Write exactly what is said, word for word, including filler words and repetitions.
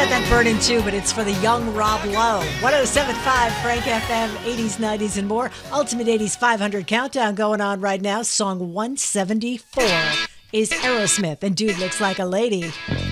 that burning too, but it's for the young Rob Lowe. one oh seven point five Frank F M, eighties, nineties, and more. Ultimate eighties five hundred countdown going on right now. Song one seventy-four is Aerosmith, and Dude Looks Like a Lady.